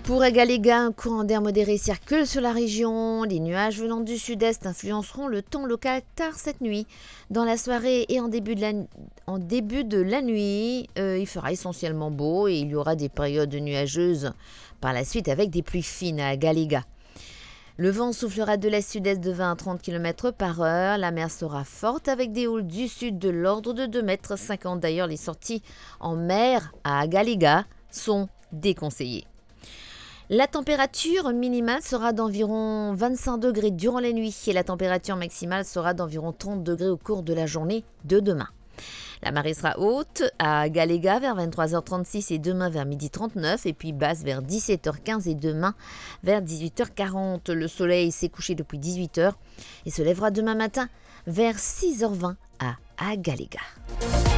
Pour Agaléga, un courant d'air modéré circule sur la région. Les nuages venant du sud-est influenceront le temps local tard cette nuit. Dans la soirée et en début de la nuit, il fera essentiellement beau et il y aura des périodes nuageuses par la suite avec des pluies fines à Agaléga. Le vent soufflera de l'est sud-est de 20 à 30 km par heure. La mer sera forte avec des houles du sud de l'ordre de 2,50 m. D'ailleurs, les sorties en mer à Agaléga sont déconseillées. La température minimale sera d'environ 25 degrés durant la nuit et la température maximale sera d'environ 30 degrés au cours de la journée de demain. La marée sera haute à Agaléga vers 23h36 et demain vers 12h39 et puis basse vers 17h15 et demain vers 18h40. Le soleil s'est couché depuis 18h et se lèvera demain matin vers 6h20 à Agaléga.